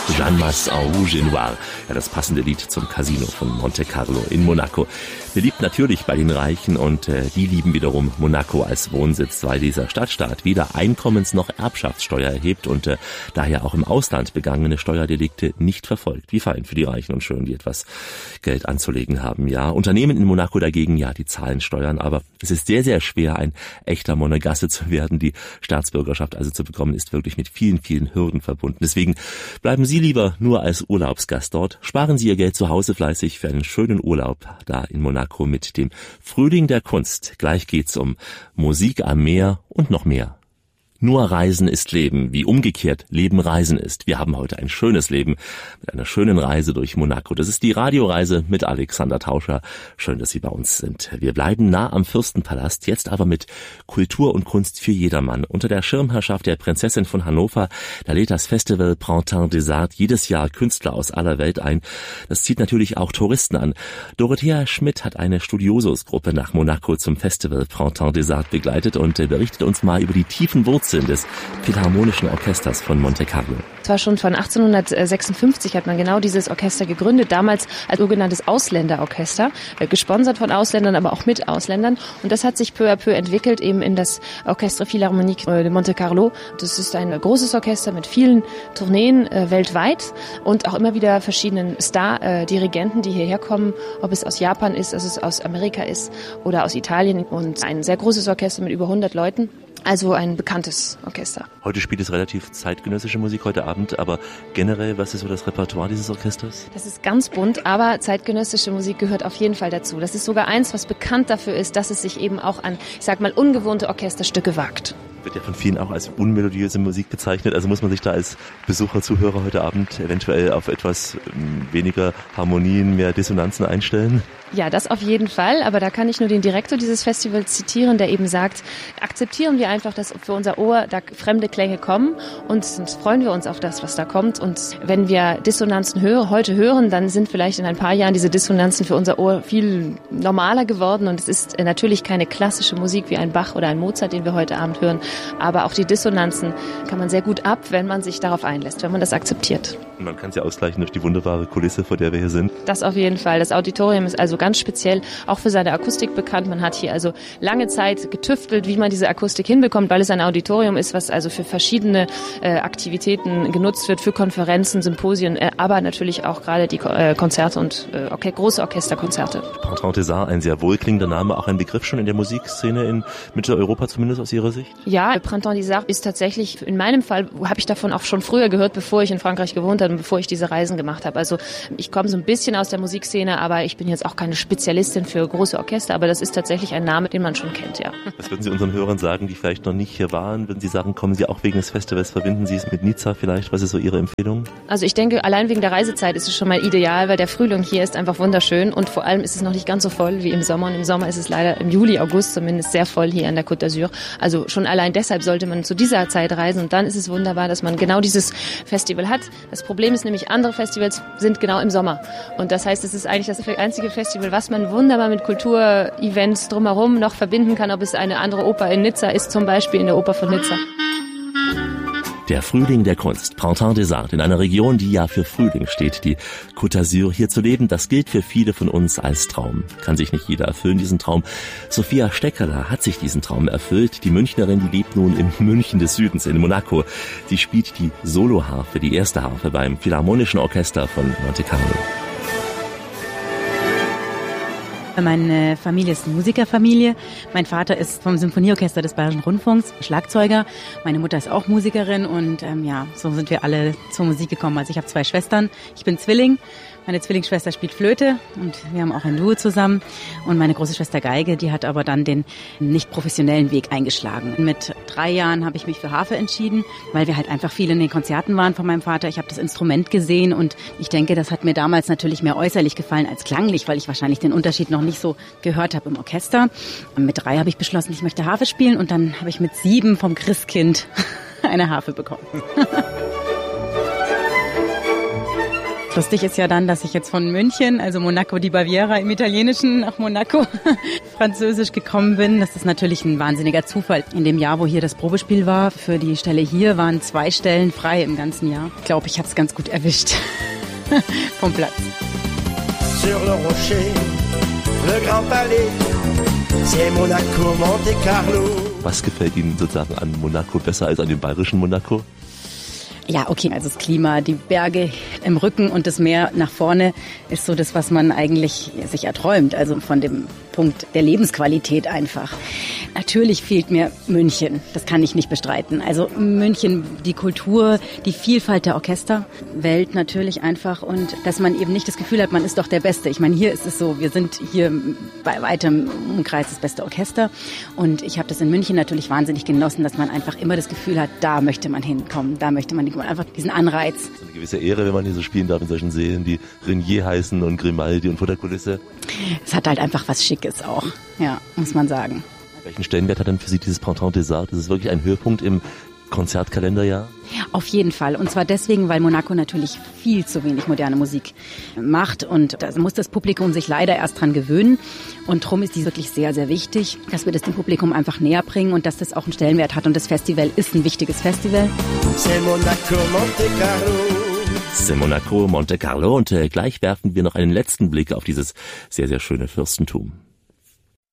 Jeanne Mas en Rouge et Noir. Ja, das passende Lied zum Casino von Monte Carlo in Monaco. Beliebt natürlich bei den Reichen und die lieben wiederum Monaco als Wohnsitz, weil dieser Stadtstaat weder Einkommens- noch Erbschaftssteuer erhebt und daher auch im Ausland begangene Steuerdelikte nicht verfolgt. Wie fein für die Reichen und Schönen, die etwas Geld anzulegen haben. Ja, Unternehmen in Monaco dagegen, ja, die zahlen Steuern, aber es ist sehr, sehr schwer, ein echter Monegasse zu werden. Die Staatsbürgerschaft also zu bekommen, ist wirklich mit vielen, vielen Hürden verbunden. Deswegen bleiben Sie lieber nur als Urlaubsgast dort. Sparen Sie Ihr Geld zu Hause fleißig für einen schönen Urlaub da in Monaco mit dem Frühling der Kunst. Gleich geht's um Musik am Meer und noch mehr. Nur Reisen ist Leben, wie umgekehrt Leben Reisen ist. Wir haben heute ein schönes Leben mit einer schönen Reise durch Monaco. Das ist die Radioreise mit Alexander Tauscher. Schön, dass Sie bei uns sind. Wir bleiben nah am Fürstenpalast, jetzt aber mit Kultur und Kunst für jedermann. Unter der Schirmherrschaft der Prinzessin von Hannover, da lädt das Festival Printemps des Arts jedes Jahr Künstler aus aller Welt ein. Das zieht natürlich auch Touristen an. Dorothea Schmidt hat eine Studiosus-Gruppe nach Monaco zum Festival Printemps des Arts begleitet und berichtet uns mal über die tiefen Wurzeln des Philharmonischen Orchesters von Monte Carlo. Es war schon von 1856 hat man genau dieses Orchester gegründet, damals als sogenanntes Ausländerorchester, gesponsert von Ausländern, aber auch mit Ausländern. Und das hat sich peu à peu entwickelt eben in das Orchestre Philharmonique de Monte Carlo. Das ist ein großes Orchester mit vielen Tourneen weltweit und auch immer wieder verschiedenen Star-Dirigenten, die hierher kommen, ob es aus Japan ist, ob es aus Amerika ist oder aus Italien. Und ein sehr großes Orchester mit über 100 Leuten. Also ein bekanntes Orchester. Heute spielt es relativ zeitgenössische Musik heute Abend, aber generell, was ist so das Repertoire dieses Orchesters? Das ist ganz bunt, aber zeitgenössische Musik gehört auf jeden Fall dazu. Das ist sogar eins, was bekannt dafür ist, dass es sich eben auch an, ich sag mal, ungewohnte Orchesterstücke wagt. Wird ja von vielen auch als unmelodiöse Musik bezeichnet, also muss man sich da als Besucher, Zuhörer heute Abend eventuell auf etwas weniger Harmonien, mehr Dissonanzen einstellen? Ja, das auf jeden Fall, aber da kann ich nur den Direktor dieses Festivals zitieren, der eben sagt, akzeptieren wir einfach, dass für unser Ohr da fremde Klänge kommen und sonst freuen wir uns auf das, was da kommt. Und wenn wir Dissonanzen heute hören, dann sind vielleicht in ein paar Jahren diese Dissonanzen für unser Ohr viel normaler geworden und es ist natürlich keine klassische Musik wie ein Bach oder ein Mozart, den wir heute Abend hören, aber auch die Dissonanzen kann man sehr gut ab, wenn man sich darauf einlässt, wenn man das akzeptiert. Und man kann es ja ausgleichen durch die wunderbare Kulisse, vor der wir hier sind. Das auf jeden Fall. Das Auditorium ist also ganz speziell auch für seine Akustik bekannt. Man hat hier also lange Zeit getüftelt, wie man diese Akustik hinbekommt, weil es ein Auditorium ist, was also für verschiedene Aktivitäten genutzt wird, für Konferenzen, Symposien, aber natürlich auch gerade die Konzerte und große Orchesterkonzerte. Printemps des Arts, ein sehr wohlklingender Name, auch ein Begriff schon in der Musikszene in Mitteleuropa, zumindest aus Ihrer Sicht? Ja, Printemps des Arts ist tatsächlich, in meinem Fall habe ich davon auch schon früher gehört, bevor ich in Frankreich gewohnt habe und bevor ich diese Reisen gemacht habe. Also ich komme so ein bisschen aus der Musikszene, aber ich bin jetzt auch keine Spezialistin für große Orchester, aber das ist tatsächlich ein Name, den man schon kennt, ja. Was würden Sie unseren Hörern sagen, die vielleicht noch nicht hier waren? Würden Sie sagen, kommen Sie auch wegen des Festivals, verbinden Sie es mit Nizza vielleicht? Was ist so Ihre Empfehlung? Also ich denke, allein wegen der Reisezeit ist es schon mal ideal, weil der Frühling hier ist einfach wunderschön und vor allem ist es noch nicht ganz so voll wie im Sommer. Und im Sommer ist es leider im Juli, August zumindest sehr voll hier an der Côte d'Azur. Also schon allein deshalb sollte man zu dieser Zeit reisen und dann ist es wunderbar, dass man genau dieses Festival hat. Das Problem ist nämlich, andere Festivals sind genau im Sommer und das heißt, es ist eigentlich das einzige Festival, was man wunderbar mit Kulturevents drumherum noch verbinden kann, ob es eine andere Oper in Nizza ist, zum Beispiel in der Oper von Nizza. Der Frühling der Kunst, Printemps des Arts, in einer Region, die ja für Frühling steht, die Côte d'Azur. Hier zu leben, das gilt für viele von uns als Traum. Kann sich nicht jeder erfüllen, diesen Traum. Sophia Steckerler hat sich diesen Traum erfüllt. Die Münchnerin, die lebt nun im München des Südens, in Monaco. Sie spielt die Soloharfe, die erste Harfe beim Philharmonischen Orchester von Monte Carlo. Meine Familie ist eine Musikerfamilie. Mein Vater ist vom Symphonieorchester des Bayerischen Rundfunks, Schlagzeuger. Meine Mutter ist auch Musikerin und so sind wir alle zur Musik gekommen. Also ich habe 2 Schwestern, ich bin Zwilling. Meine Zwillingsschwester spielt Flöte und wir haben auch ein Duo zusammen. Und meine große Schwester Geige, die hat aber dann den nicht professionellen Weg eingeschlagen. Mit 3 Jahren habe ich mich für Harfe entschieden, weil wir halt einfach viel in den Konzerten waren von meinem Vater. Ich habe das Instrument gesehen und ich denke, das hat mir damals natürlich mehr äußerlich gefallen als klanglich, weil ich wahrscheinlich den Unterschied noch nicht so gehört habe im Orchester. Und mit 3 habe ich beschlossen, ich möchte Harfe spielen und dann habe ich mit 7 vom Christkind eine Harfe bekommen. Lustig ist ja dann, dass ich jetzt von München, also Monaco di Baviera im Italienischen, nach Monaco französisch gekommen bin. Das ist natürlich ein wahnsinniger Zufall. In dem Jahr, wo hier das Probespiel war, für die Stelle hier waren 2 Stellen frei im ganzen Jahr. Ich glaube, ich habe es ganz gut erwischt vom Platz. Sur le rocher, le Grand Palais, c'est Monaco, Monte Carlo. Was gefällt Ihnen sozusagen an Monaco besser als an dem bayerischen Monaco? Ja, okay, also das Klima, die Berge im Rücken und das Meer nach vorne ist so das, was man eigentlich sich erträumt, also von dem Punkt der Lebensqualität einfach. Natürlich fehlt mir München, das kann ich nicht bestreiten. Also München, die Kultur, die Vielfalt der Orchesterwelt natürlich einfach und dass man eben nicht das Gefühl hat, man ist doch der Beste. Ich meine, hier ist es so, wir sind hier bei weitem Umkreis das beste Orchester und ich habe das in München natürlich wahnsinnig genossen, dass man einfach immer das Gefühl hat, da möchte man hinkommen, da möchte man hinkommen, einfach diesen Anreiz. Das ist eine gewisse Ehre, wenn man hier so spielen darf in solchen Sälen, die Renier heißen und Grimaldi und vor der Kulisse. Es hat halt einfach was Schickes auch, ja, muss man sagen. Welchen Stellenwert hat denn für Sie dieses Printemps des Arts? Das ist wirklich ein Höhepunkt im Konzertkalenderjahr? Auf jeden Fall. Und zwar deswegen, weil Monaco natürlich viel zu wenig moderne Musik macht. Und da muss das Publikum sich leider erst dran gewöhnen. Und darum ist die wirklich sehr, sehr wichtig, dass wir das dem Publikum einfach näher bringen und dass das auch einen Stellenwert hat. Und das Festival ist ein wichtiges Festival. C'est Monaco, Monte Carlo. C'est Monaco, Monte Carlo. Und gleich werfen wir noch einen letzten Blick auf dieses sehr, sehr schöne Fürstentum.